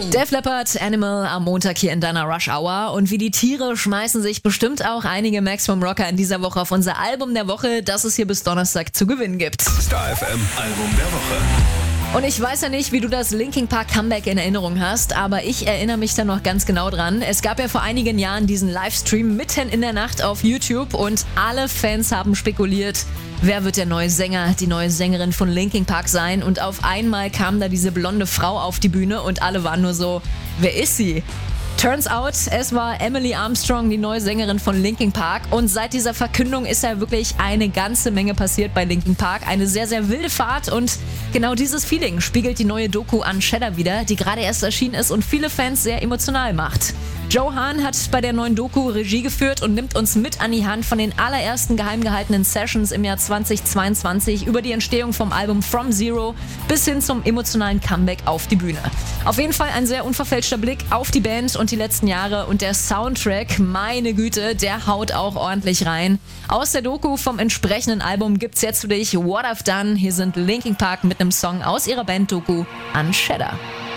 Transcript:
Def Leppard, Animal am Montag hier in deiner Rush Hour. Und wie die Tiere schmeißen sich bestimmt auch einige Maximum Rocker in dieser Woche auf unser Album der Woche, das es hier bis Donnerstag zu gewinnen gibt. Star FM Album der Woche. Und ich weiß ja nicht, wie du das Linkin Park Comeback in Erinnerung hast, aber ich erinnere mich da noch ganz genau dran. Es gab ja vor einigen Jahren diesen Livestream mitten in der Nacht auf YouTube und alle Fans haben spekuliert, wer wird der neue Sänger, die neue Sängerin von Linkin Park sein? Und auf einmal kam da diese blonde Frau auf die Bühne und alle waren nur so, wer ist sie? Turns out, es war Emily Armstrong, die neue Sängerin von Linkin Park. Und seit dieser Verkündung ist ja wirklich eine ganze Menge passiert bei Linkin Park. Eine sehr, sehr wilde Fahrt und genau dieses Feeling spiegelt die neue Doku Unshedder wider, die gerade erst erschienen ist und viele Fans sehr emotional macht. Joe Hahn hat bei der neuen Doku Regie geführt und nimmt uns mit an die Hand von den allerersten geheim gehaltenen Sessions im Jahr 2022 über die Entstehung vom Album From Zero bis hin zum emotionalen Comeback auf die Bühne. Auf jeden Fall ein sehr unverfälschter Blick auf die Band und die letzten Jahre und der Soundtrack, meine Güte, der haut auch ordentlich rein. Aus der Doku vom entsprechenden Album gibt's jetzt für dich What I've Done. Hier sind Linkin Park mit einem Song aus ihrer Band-Doku Unshedder.